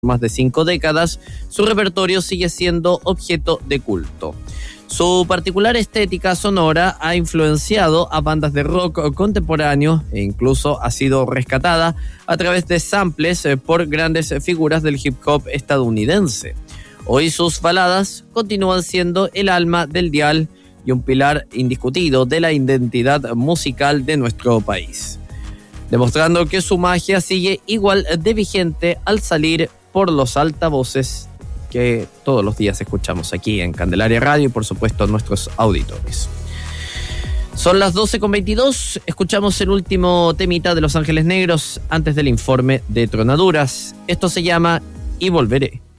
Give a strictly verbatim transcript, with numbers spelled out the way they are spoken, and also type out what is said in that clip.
más de cinco décadas, su repertorio sigue siendo objeto de culto. Su particular estética sonora ha influenciado a bandas de rock contemporáneo e incluso ha sido rescatada a través de samples por grandes figuras del hip hop estadounidense. Hoy sus baladas continúan siendo el alma del dial y un pilar indiscutido de la identidad musical de nuestro país, demostrando que su magia sigue igual de vigente al salir por los altavoces que todos los días escuchamos aquí en Candelaria Radio y por supuesto nuestros auditores. Son las doce con veintidós, escuchamos el último temita de Los Ángeles Negros antes del informe de Tronaduras. Esto se llama Y Volveré.